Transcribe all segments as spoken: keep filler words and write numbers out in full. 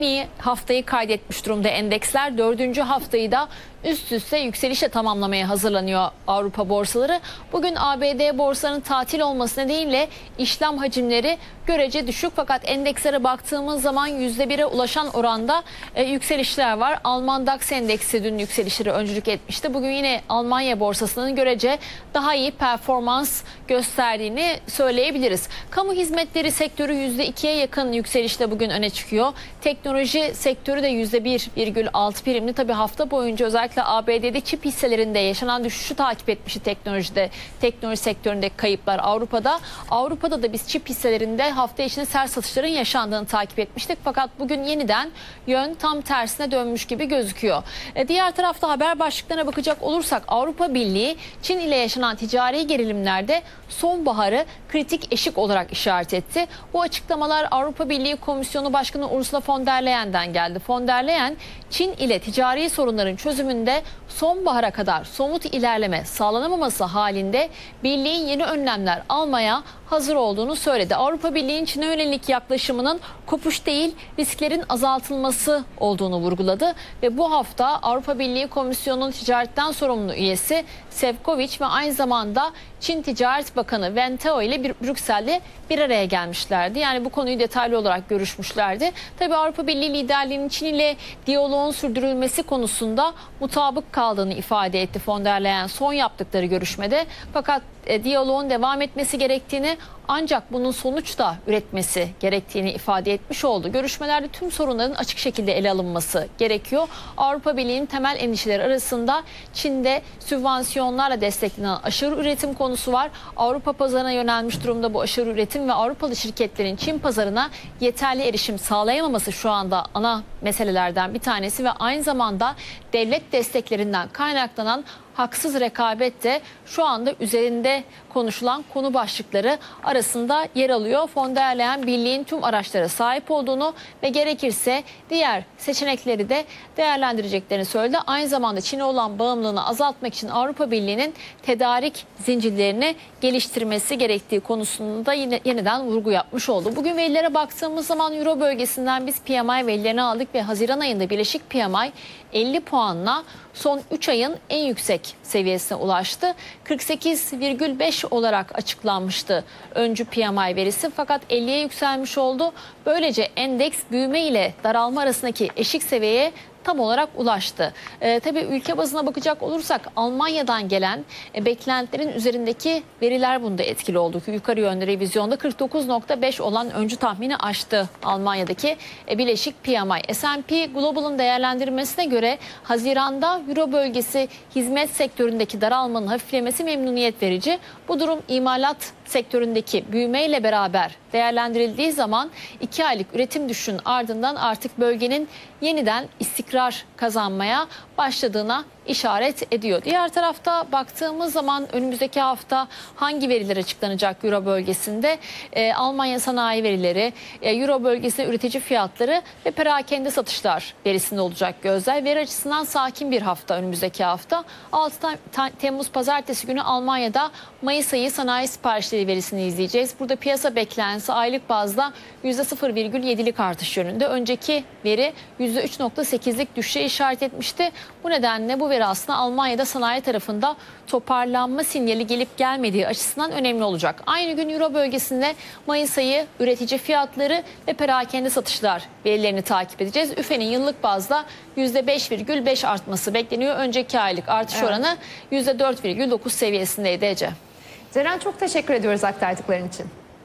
İyi haftayı kaydetmiş durumda endeksler. Dördüncü haftayı da üst üste yükselişle tamamlamaya hazırlanıyor Avrupa borsaları. Bugün A B D borsalarının tatil olması nedeniyle işlem hacimleri görece düşük. Fakat endekslere baktığımız zaman yüzde bire ulaşan oranda e, yükselişler var. Alman DAX endeksi dün yükselişleri öncülük etmişti. Bugün yine Almanya borsasının görece daha iyi performans gösterdiğini söyleyebiliriz. Kamu hizmetleri sektörü yüzde ikiye yakın yükselişle bugün öne çıkıyor. Teknoloji sektörü de yüzde bir virgül altı primli. Tabii hafta boyunca özellikle A B D'de çip hisselerinde yaşanan düşüşü takip etmişti teknolojide. Teknoloji sektöründeki kayıplar Avrupa'da. Avrupa'da da biz çip hisselerinde hafta içinde sert satışların yaşandığını takip etmiştik. Fakat bugün yeniden yön tam tersine dönmüş gibi gözüküyor. E diğer tarafta haber başlıklarına bakacak olursak Avrupa Birliği Çin ile yaşanan ticari gerilimlerde sonbaharı kritik eşik olarak işaret etti. Bu açıklamalar Avrupa Birliği Komisyonu Başkanı Ursula von der Leyen'den geldi. Von der Leyen, Çin ile ticari sorunların çözümünde sonbahara kadar somut ilerleme sağlanamaması halinde Birliğin yeni önlemler almaya hazır olduğunu söyledi. Avrupa Birliği'nin Çin'e yönelik yaklaşımının kopuş değil risklerin azaltılması olduğunu vurguladı ve bu hafta Avrupa Birliği Komisyonu'nun ticaretten sorumlu üyesi Sefcovic ve aynı zamanda Çin Ticaret Bakanı Wen Tao ile bir Brüksel'de bir araya gelmişlerdi. Yani bu konuyu detaylı olarak görüşmüşlerdi. Tabii Avrupa Birliği liderliğinin Çin ile diyaloğun sürdürülmesi konusunda mutabık kaldığını ifade etti von der Leyen son yaptıkları görüşmede. Fakat e, diyaloğun devam etmesi gerektiğini ancak bunun sonuç da üretmesi gerektiğini ifade etmiş oldu. Görüşmelerde tüm sorunların açık şekilde ele alınması gerekiyor. Avrupa Birliği'nin temel endişeleri arasında Çin'de sübvansiyonlarla desteklenen aşırı üretim konusu var. Avrupa pazarına yönelmiş durumda bu aşırı üretim ve Avrupalı şirketlerin Çin pazarına yeterli erişim sağlayamaması şu anda ana meselelerden bir tanesi ve aynı zamanda devlet desteklerinden kaynaklanan haksız rekabet de şu anda üzerinde konuşulan konu başlıkları arasında yer alıyor. Von der Leyen birliğin tüm araçlara sahip olduğunu ve gerekirse diğer seçenekleri de değerlendireceklerini söyledi. Aynı zamanda Çin'e olan bağımlılığını azaltmak için Avrupa Birliği'nin tedarik zincirlerini geliştirmesi gerektiği konusunda yine yeniden vurgu yapmış oldu. Bugün verilere baktığımız zaman Euro bölgesinden biz P M I verilerini aldık ve Haziran ayında birleşik P M I elli puanla son üç ayın en yüksek seviyesine ulaştı. kırk sekiz virgül beş olarak açıklanmıştı öncü P M I verisi fakat elliye yükselmiş oldu. Böylece endeks büyüme ile daralma arasındaki eşik seviyeye tam olarak ulaştı. Ee, tabii ülke bazına bakacak olursak Almanya'dan gelen e, beklentilerin üzerindeki veriler bunda etkili oldu. Yukarı yönlü revizyonda kırk dokuz nokta beş olan öncü tahmini aştı Almanya'daki e, bileşik P M I. S and P Global'ın değerlendirmesine göre Haziran'da Euro bölgesi hizmet sektöründeki daralmanın hafiflemesi memnuniyet verici. Bu durum imalat sektöründeki büyümeyle beraber değerlendirildiği zaman iki aylık üretim düşüşünün ardından artık bölgenin yeniden istikrar kazanmaya başladığına işaret ediyor. Diğer tarafta baktığımız zaman önümüzdeki hafta hangi veriler açıklanacak Euro bölgesinde? Ee, Almanya sanayi verileri, e, Euro bölgesinde üretici fiyatları ve perakende satışlar verisinde olacak gözler. Veri açısından sakin bir hafta önümüzdeki hafta. altı Temmuz pazartesi günü Almanya'da Mayıs ayı sanayi siparişleri verisini izleyeceğiz. Burada piyasa beklentisi aylık bazda yüzde sıfır virgül yedilik artış yönünde. Önceki veri yüzde üç virgül sekizlik düşüşe işaret etmişti. Bu nedenle bu veri aslında Almanya'da sanayi tarafında toparlanma sinyali gelip gelmediği açısından önemli olacak. Aynı gün Euro bölgesinde Mayıs ayı üretici fiyatları ve perakende satışlar verilerini takip edeceğiz. Üfe'nin yıllık bazda yüzde beş virgül beş artması bekleniyor. Önceki aylık artış evet. oranı yüzde dört virgül dokuz seviyesindeydi Ece. Ceren çok teşekkür ediyoruz aktardıkların için.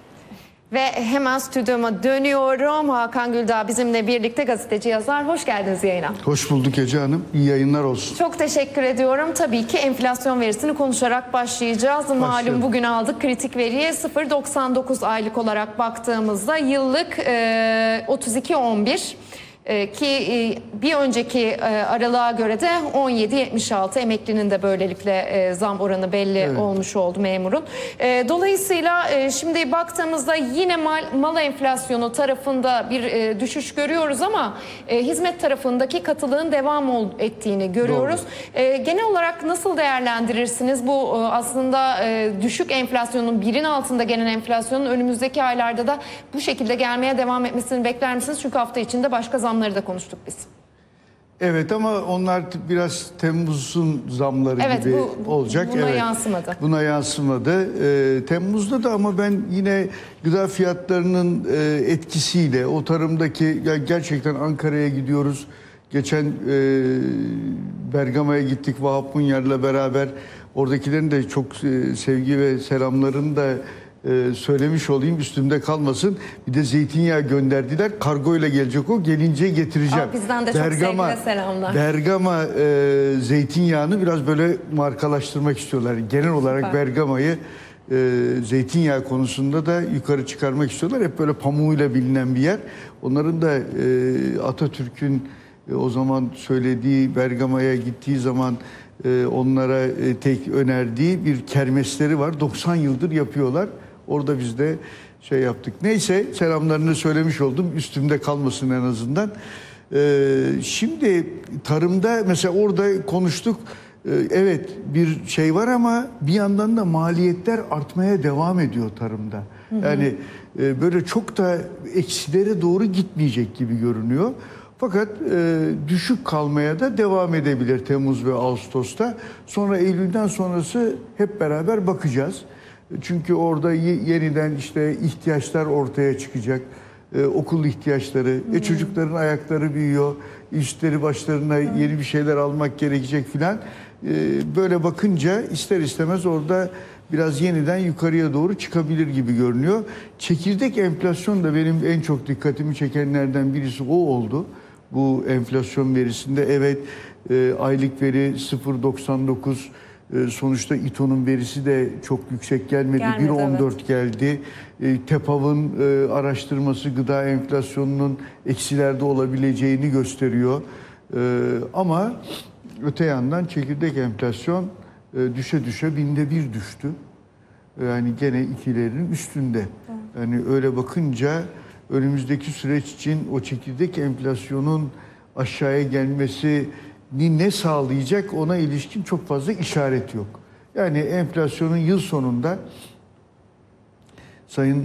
Ve hemen stüdyoma dönüyorum. Hakan Güldağ bizimle birlikte, gazeteci yazar. Hoş geldiniz yayına. Hoş bulduk Ece Hanım. İyi yayınlar olsun. Çok teşekkür ediyorum. Tabii ki enflasyon verisini konuşarak başlayacağız. Başlayalım. Malum bugün aldık kritik veriye sıfır virgül doksan dokuz aylık olarak baktığımızda yıllık e, otuz iki virgül on bir. Ki bir önceki aralığa göre de on yedi virgül yetmiş altı, emeklinin de böylelikle zam oranı belli evet. olmuş oldu memurun. Dolayısıyla şimdi baktığımızda yine mal, mal enflasyonu tarafında bir düşüş görüyoruz ama hizmet tarafındaki katılığın devam ettiğini görüyoruz. Doğru. Genel olarak nasıl değerlendirirsiniz bu aslında düşük enflasyonun, birin altında gelen enflasyonun önümüzdeki aylarda da bu şekilde gelmeye devam etmesini bekler misiniz? Çünkü hafta içinde başka zam zamları da konuştuk biz. Evet ama onlar biraz Temmuz'un zamları Evet, gibi bu, bu, olacak. Buna evet. yansımadı. Buna yansımadı. Ee, Temmuz'da da ama ben yine gıda fiyatlarının e, etkisiyle o tarımdaki ya gerçekten Ankara'ya gidiyoruz. Geçen e, Bergama'ya gittik Vahap Munyar'la beraber. Oradakilerin de çok e, sevgi ve selamlarını da e, söylemiş olayım, üstümde kalmasın. Bir de zeytinyağı gönderdiler. Kargo ile gelecek o. Gelince getireceğim. Aa, bizden de çok sevgi ve selamlar. Bergama e, zeytinyağını biraz böyle markalaştırmak istiyorlar. Genel olarak Süper. Bergama'yı e, zeytinyağı konusunda da yukarı çıkarmak istiyorlar. Hep böyle pamuğuyla bilinen bir yer. Onların da e, Atatürk'ün e, o zaman söylediği, Bergama'ya gittiği zaman e, onlara e, tek önerdiği bir kermesleri var. doksan yıldır yapıyorlar. Orada biz de şey yaptık. Neyse, selamlarını söylemiş oldum. Üstümde kalmasın en azından. Ee, şimdi tarımda mesela orada konuştuk. Ee, evet bir şey var ama bir yandan da maliyetler artmaya devam ediyor tarımda. Hı hı. Yani e, böyle çok da eksilere doğru gitmeyecek gibi görünüyor. Fakat e, düşük kalmaya da devam edebilir Temmuz ve Ağustos'ta. Sonra Eylül'den sonrası hep beraber bakacağız. Çünkü orada yeniden işte ihtiyaçlar ortaya çıkacak. Ee, okul ihtiyaçları, hmm. e, çocukların ayakları büyüyor, üstleri başlarına hmm. yeni bir şeyler almak gerekecek filan. Ee, böyle bakınca ister istemez orada biraz yeniden yukarıya doğru çıkabilir gibi görünüyor. Çekirdek enflasyon da benim en çok dikkatimi çekenlerden birisi o oldu. Bu enflasyon verisinde evet e, aylık veri sıfır virgül doksan dokuz. Sonuçta İTO'nun verisi de çok yüksek gelmedi. Gelmedi bir virgül on dört evet. geldi. TEPAV'ın araştırması gıda enflasyonunun eksilerde olabileceğini gösteriyor. Ama öte yandan çekirdek enflasyon düşe düşe binde bir düştü. Yani gene ikilerin üstünde. Yani öyle bakınca önümüzdeki süreç için o çekirdek enflasyonun aşağıya gelmesi ne sağlayacak, ona ilişkin çok fazla işaret yok. Yani enflasyonun yıl sonunda Sayın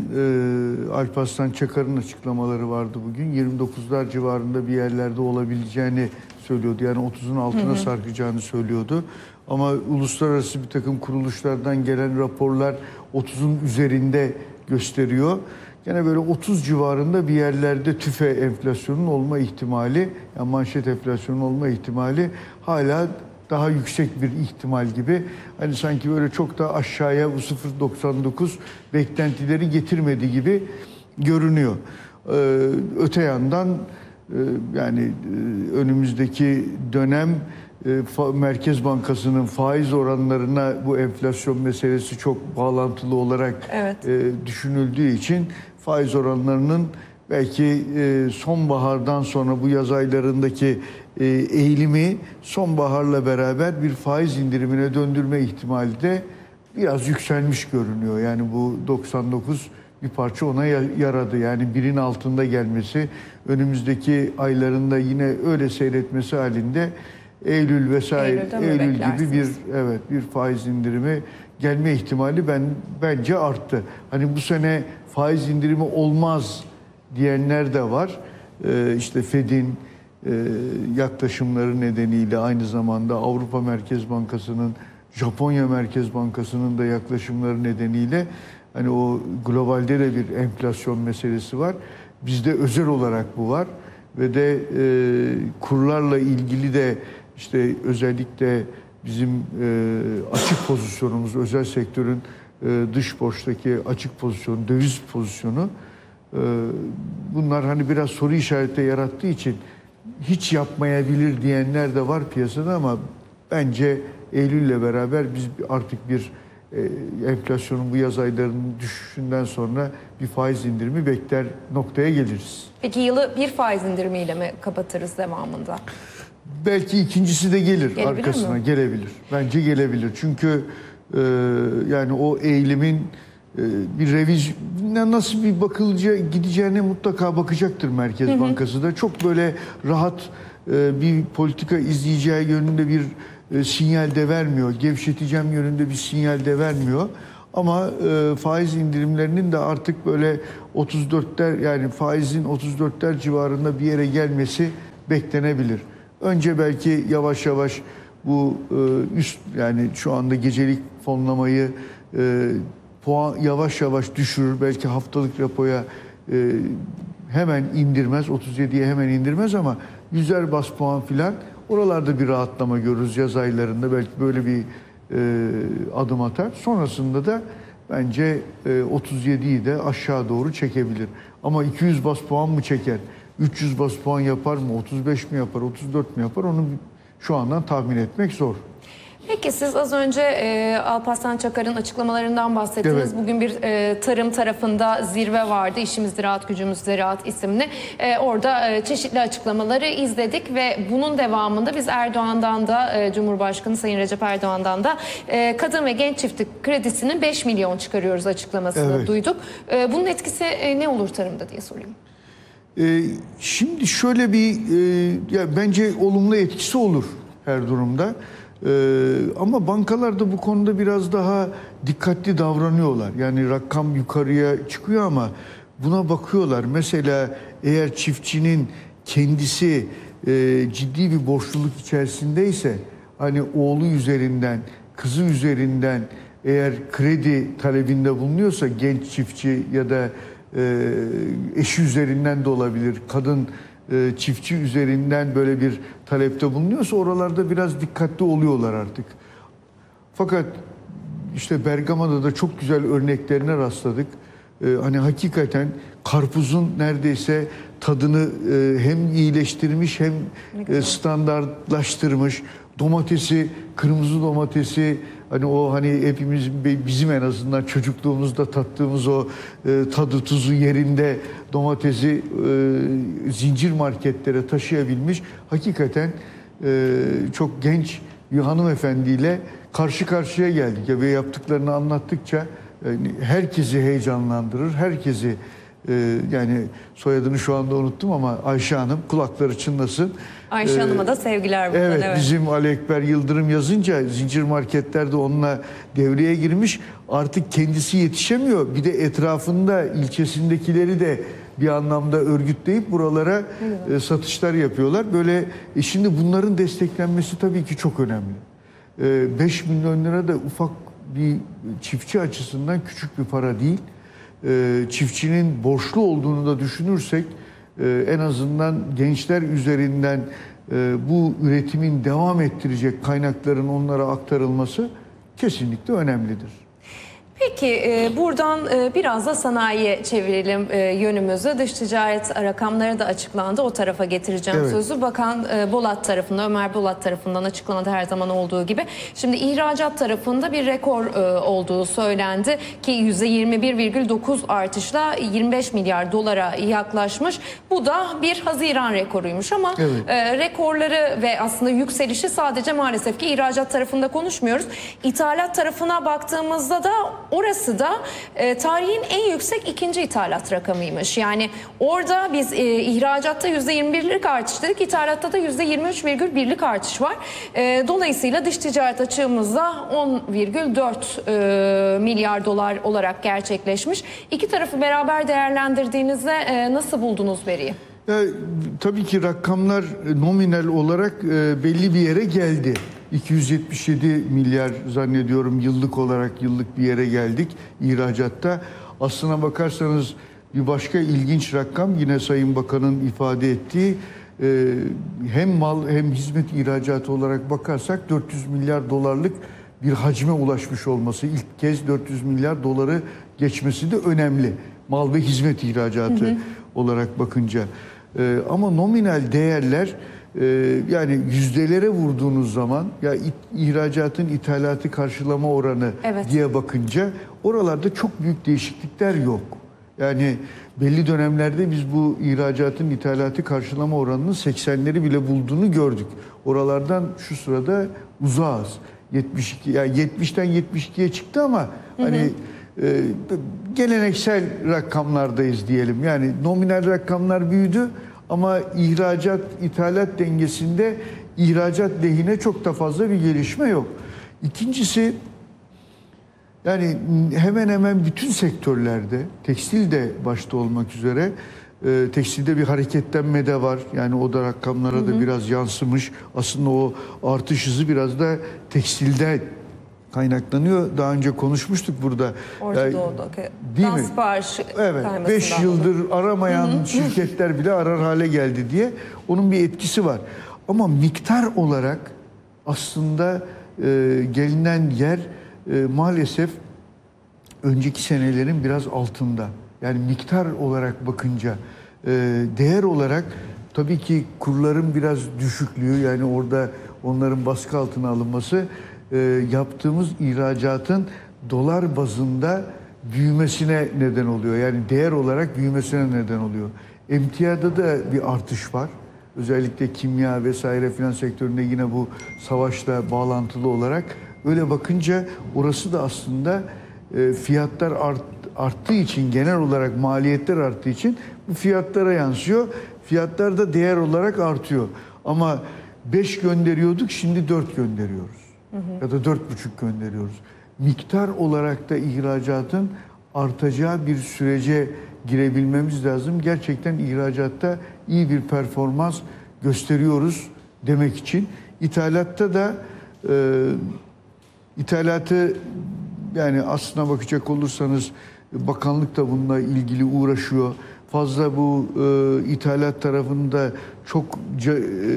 e, Alparslan Çakar'ın açıklamaları vardı bugün. yirmi dokuzlar civarında bir yerlerde olabileceğini söylüyordu. Yani otuzun altına hı hı. sarkacağını söylüyordu. Ama uluslararası bir takım kuruluşlardan gelen raporlar otuzun üzerinde gösteriyor. Gene böyle otuz civarında bir yerlerde tüfe enflasyonun olma ihtimali, yani manşet enflasyonun olma ihtimali hala daha yüksek bir ihtimal gibi. Hani sanki böyle çok da aşağıya bu sıfır virgül doksan dokuz beklentileri getirmedi gibi görünüyor. Ee, öte yandan e, yani e, önümüzdeki dönem e, Merkez Bankası'nın faiz oranlarına bu enflasyon meselesi çok bağlantılı olarak evet. e, düşünüldüğü için faiz oranlarının belki e, sonbahardan sonra bu yaz aylarındaki e, eğilimi sonbaharla beraber bir faiz indirimine döndürme ihtimali de biraz yükselmiş görünüyor. Yani bu doksan dokuz bir parça ona yaradı. Yani birin altında gelmesi, önümüzdeki aylarında yine öyle seyretmesi halinde Eylül vesaire Eylül gibi bir evet bir faiz indirimi gelme ihtimali ben bence arttı. Hani bu sene faiz indirimi olmaz diyenler de var. Ee, işte Fed'in e, yaklaşımları nedeniyle aynı zamanda Avrupa Merkez Bankası'nın, Japonya Merkez Bankası'nın da yaklaşımları nedeniyle hani o globalde de bir enflasyon meselesi var. Bizde özel olarak bu var ve de e, kurlarla ilgili de işte özellikle bizim e, açık pozisyonumuz, özel sektörün e, dış borçtaki açık pozisyonu, döviz pozisyonu e, bunlar hani biraz soru işareti yarattığı için hiç yapmayabilir diyenler de var piyasada ama bence Eylül'le beraber biz artık bir e, enflasyonun bu yaz aylarının düşüşünden sonra bir faiz indirimi bekler noktaya geliriz. Peki yılı bir faiz indirimiyle mi kapatırız devamında? Belki ikincisi de gelir Gelebilir arkasına mi? gelebilir. Bence gelebilir. Çünkü e, yani o eğilimin e, bir revizyona nasıl bir bakılca gideceğine mutlaka bakacaktır Merkez hı hı. Bankası da. Çok böyle rahat e, bir politika izleyeceği yönünde bir e, sinyal de vermiyor. Gevşeteceğim yönünde bir sinyal de vermiyor. Ama e, faiz indirimlerinin de artık böyle otuz dörtler, yani faizin otuz dörtler civarında bir yere gelmesi beklenebilir. Önce belki yavaş yavaş bu e, üst, yani şu anda gecelik fonlamayı e, puan yavaş yavaş düşürür. Belki haftalık repoya e, hemen indirmez, otuz yediye hemen indirmez ama yüzer bas puan filan, oralarda bir rahatlama görürüz yaz aylarında. Belki böyle bir e, adım atar. Sonrasında da bence e, otuz yediyi de aşağı doğru çekebilir. Ama iki yüz bas puan mı çeker, üç yüz bas puan yapar mı, otuz beş mi yapar, otuz dört mü yapar, onu şu andan tahmin etmek zor. Peki siz az önce e, Alparslan Çakar'ın açıklamalarından bahsettiniz. Evet. Bugün bir e, tarım tarafında zirve vardı. İşimiz Ziraat, Gücümüz Ziraat isimli. E, orada e, çeşitli açıklamaları izledik ve bunun devamında biz Erdoğan'dan da e, Cumhurbaşkanı Sayın Recep Erdoğan'dan da e, kadın ve genç çiftlik kredisinin beş milyon çıkarıyoruz açıklamasını Evet. duyduk. E, bunun etkisi e, ne olur tarımda diye sorayım. Ee, şimdi şöyle bir e, ya bence olumlu etkisi olur her durumda. Ee, ama bankalar da bu konuda biraz daha dikkatli davranıyorlar. Yani rakam yukarıya çıkıyor ama buna bakıyorlar. Mesela eğer çiftçinin kendisi e, ciddi bir borçluluk içerisindeyse, hani oğlu üzerinden, kızı üzerinden eğer kredi talebinde bulunuyorsa, genç çiftçi ya da e, eşi üzerinden de olabilir, kadın e, çiftçi üzerinden böyle bir talepte bulunuyorsa, oralarda biraz dikkatli oluyorlar artık. Fakat işte Bergama'da da çok güzel örneklerine rastladık. Ee, hani hakikaten karpuzun neredeyse tadını e, hem iyileştirmiş hem e, standartlaştırmış. Domatesi, kırmızı domatesi, hani o hani hepimiz, bizim en azından çocukluğumuzda tattığımız o e, tadı tuzu yerinde domatesi e, zincir marketlere taşıyabilmiş. Hakikaten e, çok genç bir hanımefendiyle karşı karşıya geldik ya, ve yaptıklarını anlattıkça yani herkesi heyecanlandırır, herkesi e, yani soyadını şu anda unuttum ama Ayşe Hanım, kulakları çınlasın. Ayşe Ee, Hanım'a da sevgiler buradan. Evet, evet. bizim Ali Ekber Yıldırım yazınca zincir marketlerde onunla devreye girmiş. Artık kendisi yetişemiyor. Bir de etrafında ilçesindekileri de bir anlamda örgütleyip buralara e, satışlar yapıyorlar. Böyle e, şimdi bunların desteklenmesi tabii ki çok önemli. E, beş milyon lira da ufak bir çiftçi açısından küçük bir para değil. E, çiftçinin borçlu olduğunu da düşünürsek, e, en azından gençler üzerinden e, bu üretimin devam ettirecek kaynakların onlara aktarılması kesinlikle önemlidir. Peki e, buradan e, biraz da sanayiye çevirelim e, yönümüzü. Dış ticaret rakamları da açıklandı. O tarafa getireceğim Evet. sözü. Bakan e, Bolat tarafından, Ömer Bolat tarafından açıklandı her zaman olduğu gibi. Şimdi ihracat tarafında bir rekor e, olduğu söylendi ki yüzde yirmi bir virgül dokuz artışla yirmi beş milyar dolara yaklaşmış. Bu da bir Haziran rekoruymuş ama Evet. e, rekorları ve aslında yükselişi sadece maalesef ki ihracat tarafında konuşmuyoruz. İthalat tarafına baktığımızda da orası da e, tarihin en yüksek ikinci ithalat rakamıymış. Yani orada biz e, ihracatta yüzde yirmi birlik artış dedik, ithalatta da yüzde yirmi üç virgül birlik artış var. E, dolayısıyla dış ticaret açığımızda on virgül dört e, milyar dolar olarak gerçekleşmiş. İki tarafı beraber değerlendirdiğinizde e, nasıl buldunuz veriyi? Ya, tabii ki rakamlar nominal olarak e, belli bir yere geldi. iki yüz yetmiş yedi milyar zannediyorum yıllık olarak, yıllık bir yere geldik ihracatta. Aslına bakarsanız bir başka ilginç rakam, yine Sayın Bakan'ın ifade ettiği, e, hem mal hem hizmet ihracatı olarak bakarsak dört yüz milyar dolarlık bir hacme ulaşmış olması, ilk kez dört yüz milyar doları geçmesi de önemli. Mal ve hizmet ihracatı hı hı. olarak bakınca. Ee, ama nominal değerler, e, yani yüzdelere vurduğunuz zaman, ya it, ihracatın ithalatı karşılama oranı evet. diye bakınca oralarda çok büyük değişiklikler yok. Yani belli dönemlerde biz bu ihracatın ithalatı karşılama oranının seksenleri bile bulduğunu gördük. Oralardan şu sırada uzağız. yetmiş iki, yani yetmişten yetmiş ikiye çıktı ama hı hı. hani e, geleneksel rakamlardayız diyelim. Yani nominal rakamlar büyüdü ama ihracat ithalat dengesinde ihracat lehine çok da fazla bir gelişme yok. İkincisi, Yani hemen hemen bütün sektörlerde, tekstil de başta olmak üzere, e, tekstilde bir hareketlenme de var. Yani o da rakamlara hı hı. da biraz yansımış. Aslında o artış hızı biraz da tekstilde kaynaklanıyor. Daha önce konuşmuştuk burada. Orta yani, Doğu'daki değil gaz mi? siparişi Evet. beş yıldır aramayan hı hı. şirketler bile arar hale geldi diye. Onun bir etkisi var. Ama miktar olarak aslında e, gelinen yer e, maalesef önceki senelerin biraz altında. Yani miktar olarak bakınca, e, değer olarak tabii ki kurların biraz düşüklüğü, yani orada onların baskı altına alınması e, yaptığımız ihracatın dolar bazında büyümesine neden oluyor. Yani değer olarak büyümesine neden oluyor. Emtiada da bir artış var. Özellikle kimya vesaire filan sektöründe yine bu savaşla bağlantılı olarak. Öyle bakınca orası da aslında e, fiyatlar art, arttığı için, genel olarak maliyetler arttığı için bu fiyatlara yansıyor. Fiyatlar da değer olarak artıyor. Ama beş gönderiyorduk, şimdi dört gönderiyoruz. Hı hı. Ya da dört buçuk gönderiyoruz. Miktar olarak da ihracatın artacağı bir sürece girebilmemiz lazım. Gerçekten ihracatta iyi bir performans gösteriyoruz demek için. İthalatta da e, ithalatı, yani aslına bakacak olursanız bakanlık da bununla ilgili uğraşıyor. Fazla bu e, ithalat tarafını da çok e,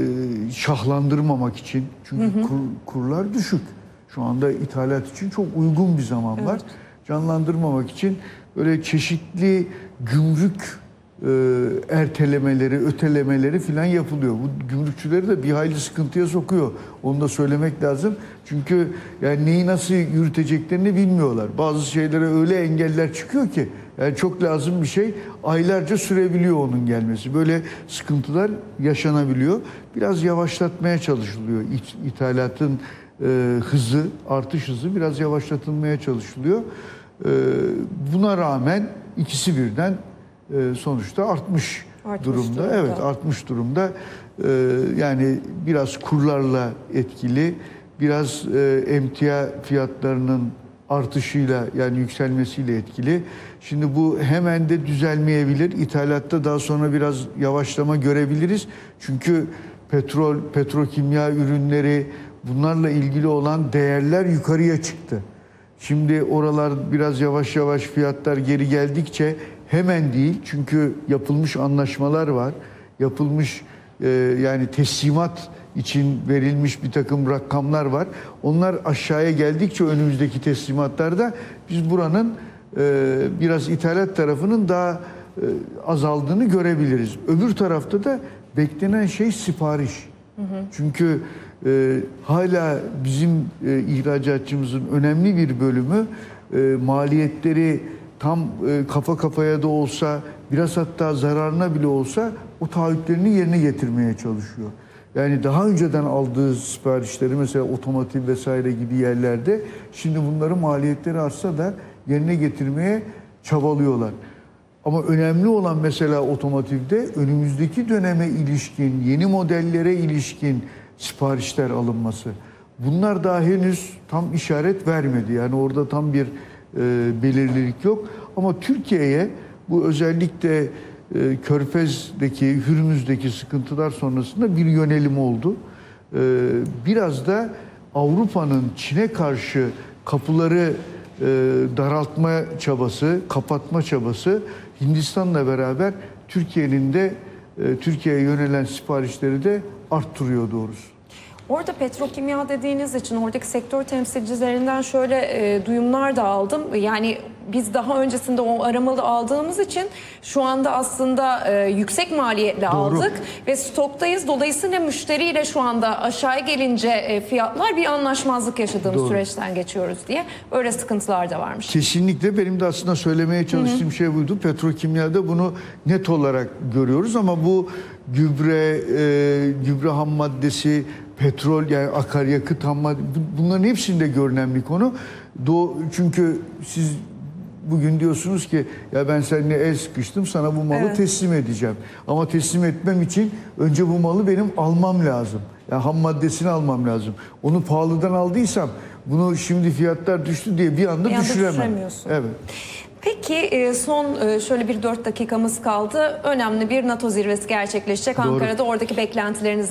şahlandırmamak için. Çünkü hı hı. Kur, kurlar düşük. Şu anda ithalat için çok uygun bir zaman var. Evet. Canlandırmamak için böyle çeşitli gümrük e, ertelemeleri, ötelemeleri filan yapılıyor. Bu gümrükçüleri de bir hayli sıkıntıya sokuyor. Onu da söylemek lazım. Çünkü yani neyi nasıl yürüteceklerini bilmiyorlar. Bazı şeylere öyle engeller çıkıyor ki, yani çok lazım bir şey aylarca sürebiliyor onun gelmesi. Böyle sıkıntılar yaşanabiliyor. Biraz yavaşlatmaya çalışılıyor. İç, ithalatın e, hızı, artış hızı biraz yavaşlatılmaya çalışılıyor. E, buna rağmen ikisi birden e, sonuçta artmış, artmış durumda. durumda. Evet, artmış durumda. E, yani biraz kurlarla etkili, biraz e, emtia fiyatlarının artışıyla, yani yükselmesiyle etkili. Şimdi bu hemen de düzelmeyebilir. İthalatta daha sonra biraz yavaşlama görebiliriz. Çünkü petrol, petrokimya ürünleri, bunlarla ilgili olan değerler yukarıya çıktı. Şimdi oralar biraz yavaş yavaş fiyatlar geri geldikçe, hemen değil çünkü yapılmış anlaşmalar var. Yapılmış e, yani teslimat için verilmiş bir takım rakamlar var. Onlar aşağıya geldikçe önümüzdeki teslimatlarda biz buranın e, biraz ithalat tarafının daha e, azaldığını görebiliriz. Öbür tarafta da beklenen şey sipariş. Hı hı. Çünkü e, hala bizim e, ihracatçımızın önemli bir bölümü e, maliyetleri tam e, kafa kafaya da olsa, biraz hatta zararına bile olsa o taahhütlerini yerine getirmeye çalışıyor. Yani daha önceden aldığı siparişleri, mesela otomotiv vesaire gibi yerlerde, şimdi bunların maliyetleri artsa da yerine getirmeye çabalıyorlar. Ama önemli olan mesela otomotivde önümüzdeki döneme ilişkin, yeni modellere ilişkin siparişler alınması. Bunlar daha henüz tam işaret vermedi. Yani orada tam bir e, belirlilik yok. Ama Türkiye'ye bu özellikle e, Körfez'deki, Hürmüz'deki sıkıntılar sonrasında bir yönelim oldu. E, biraz da Avrupa'nın Çin'e karşı kapıları e, daraltma çabası, kapatma çabası Hindistan'la beraber Türkiye'nin de e, Türkiye'ye yönelen siparişleri de arttırıyor doğrusu. Orada petrokimya dediğiniz için oradaki sektör temsilcilerinden şöyle e, duyumlar da aldım. Yani biz daha öncesinde o aramalı aldığımız için şu anda aslında e, yüksek maliyetle Doğru. aldık ve stoktayız. Dolayısıyla müşteriyle şu anda aşağıya gelince e, fiyatlar, bir anlaşmazlık yaşadığımız Doğru. süreçten geçiyoruz diye, öyle sıkıntılar da varmış. Kesinlikle, benim de aslında söylemeye çalıştığım Hı-hı. şey buydu. Petrokimyada bunu net olarak görüyoruz ama bu gübre, e, gübre ham maddesi, petrol, yani akaryakıt ham madde, bunların hepsinde görünen bir konu. Do çünkü siz bugün diyorsunuz ki ya ben seninle el sıkıştım, sana bu malı evet. teslim edeceğim. Ama teslim etmem için önce bu malı benim almam lazım. Yani ham maddesini almam lazım. Onu pahalıdan aldıysam bunu şimdi fiyatlar düştü diye bir anda Bir anda düşüremem. düşüremiyorsun. Evet. Peki son şöyle bir dört dakikamız kaldı. Önemli bir NATO zirvesi gerçekleşecek Doğru. Ankara'da. Oradaki beklentileriniz